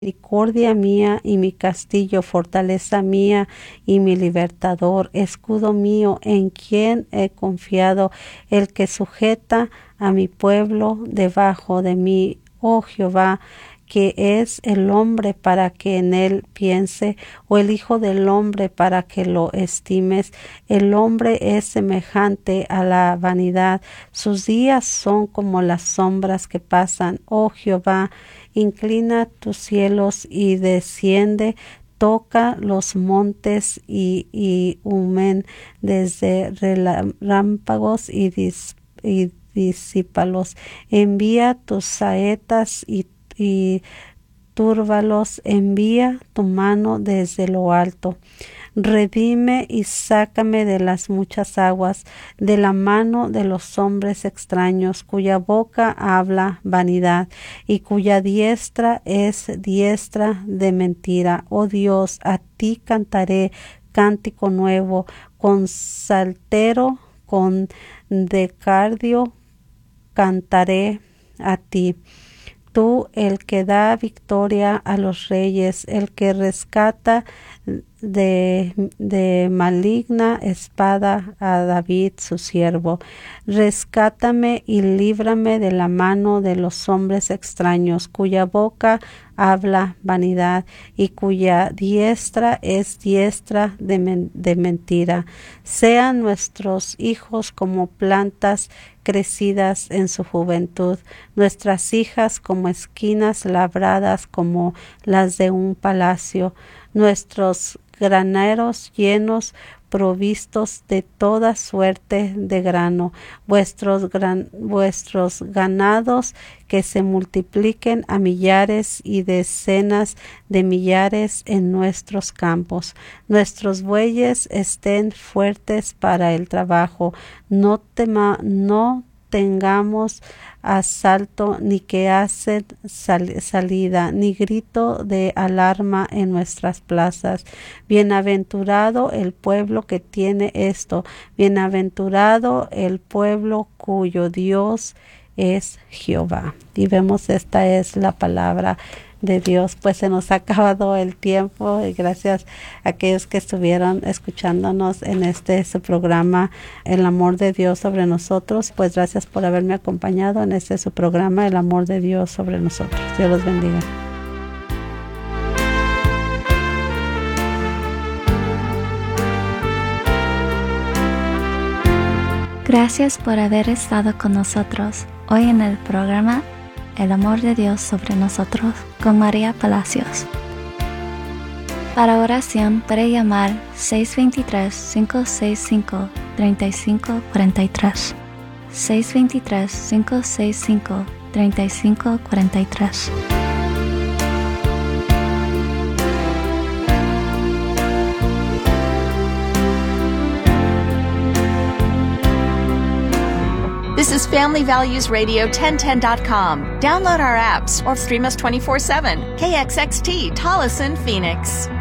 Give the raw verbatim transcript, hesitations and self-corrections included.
misericordia mía y mi castillo, fortaleza mía y mi libertador, escudo mío en quien he confiado, el que sujeta a mi pueblo debajo de mí, oh Jehová, que es el hombre para que en él piense, o el hijo del hombre para que lo estimes. El hombre es semejante a la vanidad, sus días son como las sombras que pasan. Oh Jehová, inclina tus cielos y desciende, toca los montes y, y humen desde relámpagos y, dis, y disípalos. Envía tus saetas y y túrbalos, envía tu mano desde lo alto. Redime y sácame de las muchas aguas, de la mano de los hombres extraños, cuya boca habla vanidad y cuya diestra es diestra de mentira. Oh Dios, a ti cantaré cántico nuevo, con saltero, con decardio cantaré a ti. Tú, el que da victoria a los reyes, el que rescata de, de maligna espada a David su siervo. Rescátame y líbrame de la mano de los hombres extraños, cuya boca habla vanidad y cuya diestra es diestra de, men- de mentira. Sean nuestros hijos como plantas crecidas en su juventud, nuestras hijas como esquinas labradas como las de un palacio, nuestros graneros llenos, provistos de toda suerte de grano, vuestros, gran, vuestros ganados que se multipliquen a millares y decenas de millares en nuestros campos. Nuestros bueyes estén fuertes para el trabajo, no, tema, no tengamos asalto, ni que hacen sal, salida, ni grito de alarma en nuestras plazas. Bienaventurado el pueblo que tiene esto, bienaventurado el pueblo cuyo Dios es Jehová. Y vemos, esta es la palabra de Dios. Pues se nos ha acabado el tiempo y gracias a aquellos que estuvieron escuchándonos en este su programa El amor de Dios sobre nosotros. Pues gracias por haberme acompañado en este su programa El amor de Dios sobre nosotros. Dios los bendiga. Gracias por haber estado con nosotros hoy en el programa El amor de Dios sobre nosotros con María Palacios. Para oración puede llamar seis dos tres, cinco seis cinco, tres cinco cuatro tres. seis dos tres, cinco seis cinco, tres cinco cuatro tres. This is Family Values Radio ten ten dot com. Download our apps or stream us twenty-four seven. K X X T, Tolleson, Phoenix.